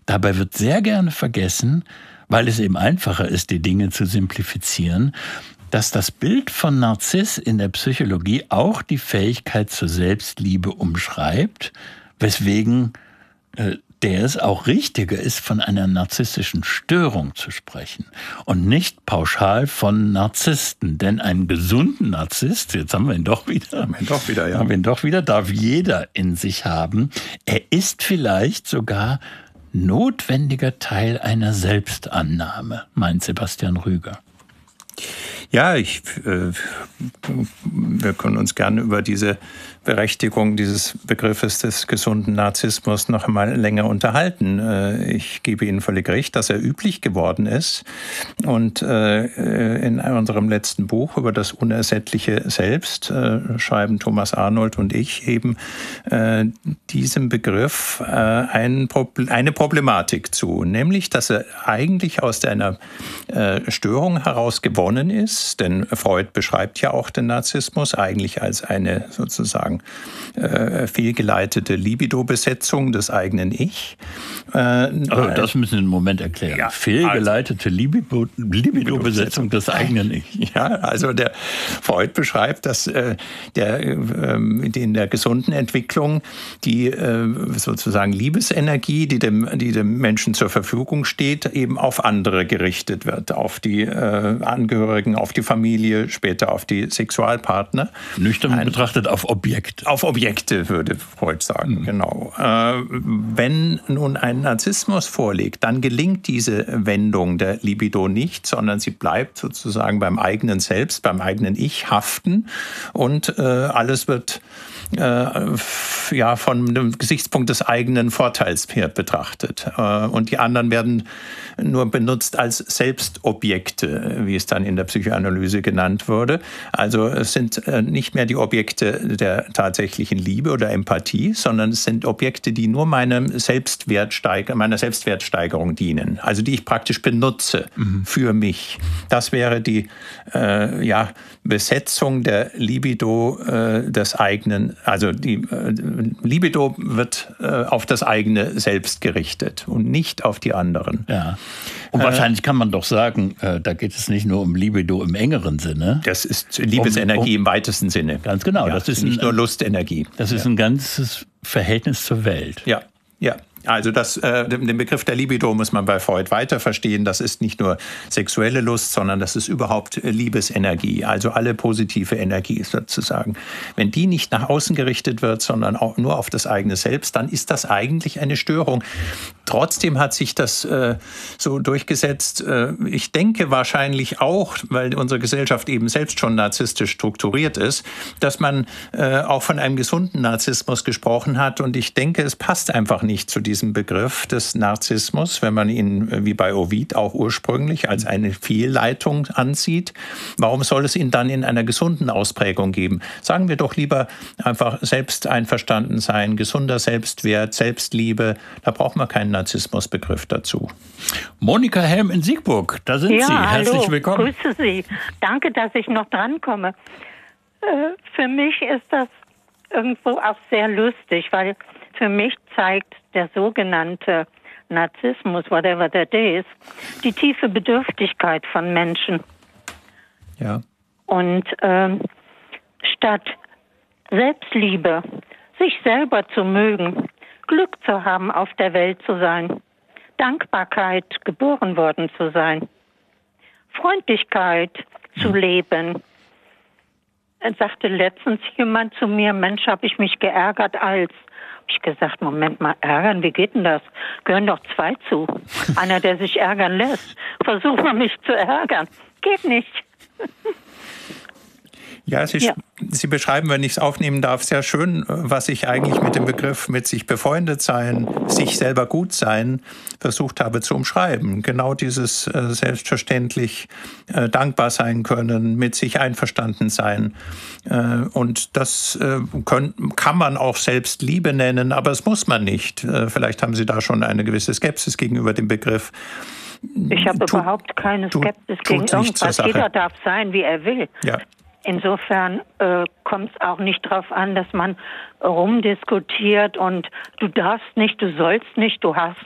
Dabei wird sehr gerne vergessen, weil es eben einfacher ist, die Dinge zu simplifizieren, dass das Bild von Narziss in der Psychologie auch die Fähigkeit zur Selbstliebe umschreibt, weswegen der es auch richtiger ist, von einer narzisstischen Störung zu sprechen und nicht pauschal von Narzissten. Denn einen gesunden Narzisst, jetzt haben wir ihn doch wieder, darf jeder in sich haben. Er ist vielleicht sogar notwendiger Teil einer Selbstannahme, meint Sebastian Rüger. Ja, wir können uns gerne über diese Berechtigung dieses Begriffes des gesunden Narzissmus noch einmal länger unterhalten. Ich gebe Ihnen völlig recht, dass er üblich geworden ist. Und in unserem letzten Buch über das unersättliche Selbst schreiben Thomas Arnold und ich eben diesem Begriff eine Problematik zu, nämlich, dass er eigentlich aus einer Störung heraus gewonnen ist, denn Freud beschreibt ja auch den Narzissmus eigentlich als eine sozusagen fehlgeleitete Libido-Besetzung des eigenen Ich. Also das müssen wir einen Moment erklären. Ja, fehlgeleitete Libido-Besetzung des eigenen Ich. Ja, also der Freud beschreibt, dass in der gesunden Entwicklung die sozusagen Liebesenergie, die dem Menschen zur Verfügung steht, eben auf andere gerichtet wird, auf die Angehörigen, auf die Familie, später auf die Sexualpartner. Nüchtern betrachtet auf Objekte. Auf Objekte, würde Freud sagen, genau. Wenn nun ein Narzissmus vorliegt, dann gelingt diese Wendung der Libido nicht, sondern sie bleibt sozusagen beim eigenen Selbst, beim eigenen Ich haften und alles wird von dem Gesichtspunkt des eigenen Vorteils her betrachtet. Und die anderen werden nur benutzt als Selbstobjekte, wie es dann in der Psychoanalyse genannt wurde. Also es sind nicht mehr die Objekte der tatsächlichen Liebe oder Empathie, sondern es sind Objekte, die nur meiner Selbstwertsteigerung dienen. Also die ich praktisch benutze für mich. Das wäre die Besetzung der Libido des eigenen. Also die Libido wird auf das eigene Selbst gerichtet und nicht auf die anderen. Ja. Und wahrscheinlich kann man doch sagen, da geht es nicht nur um Libido im engeren Sinne. Das ist Liebesenergie im weitesten Sinne. Ganz genau. Ja, das ist nicht nur Lustenergie. Das ist ein ganzes Verhältnis zur Welt. Ja. Also den Begriff der Libido muss man bei Freud weiter verstehen. Das ist nicht nur sexuelle Lust, sondern das ist überhaupt Liebesenergie, also alle positive Energie sozusagen. Wenn die nicht nach außen gerichtet wird, sondern auch nur auf das eigene Selbst, dann ist das eigentlich eine Störung. Trotzdem hat sich das so durchgesetzt. Ich denke wahrscheinlich auch, weil unsere Gesellschaft eben selbst schon narzisstisch strukturiert ist, dass man auch von einem gesunden Narzissmus gesprochen hat. Und ich denke, es passt einfach nicht zu diesem Begriff des Narzissmus, wenn man ihn wie bei Ovid auch ursprünglich als eine Fehlleitung ansieht. Warum soll es ihn dann in einer gesunden Ausprägung geben? Sagen wir doch lieber einfach selbsteinverstanden sein, gesunder Selbstwert, Selbstliebe. Da braucht man keinen Narzissmusbegriff dazu. Monika Helm in Siegburg, da sind Sie. Herzlich hallo, willkommen. Grüße Sie. Danke, dass ich noch drankomme. Für mich ist das irgendwo auch sehr lustig, weil für mich zeigt der sogenannte Narzissmus, whatever that is, die tiefe Bedürftigkeit von Menschen. Ja. Und statt Selbstliebe, sich selber zu mögen, Glück zu haben, auf der Welt zu sein, Dankbarkeit, geboren worden zu sein, Freundlichkeit zu leben. Sagte letztens jemand zu mir, Mensch, habe ich mich geärgert als. Hab ich gesagt, Moment mal, ärgern, wie geht denn das? Gehören doch zwei zu. Einer, der sich ärgern lässt. Versuch mal, mich zu ärgern. Geht nicht. Ja, Sie beschreiben, wenn ich es aufnehmen darf, sehr schön, was ich eigentlich mit dem Begriff mit sich befreundet sein, sich selber gut sein, versucht habe zu umschreiben. Genau dieses selbstverständlich dankbar sein können, mit sich einverstanden sein. Und das kann man auch Selbstliebe nennen, aber es muss man nicht. Vielleicht haben Sie da schon eine gewisse Skepsis gegenüber dem Begriff. Ich habe überhaupt keine Skepsis gegen irgendwas. Jeder darf sein, wie er will. Ja. Insofern kommt es auch nicht darauf an, dass man rumdiskutiert und du darfst nicht, du sollst nicht, du hast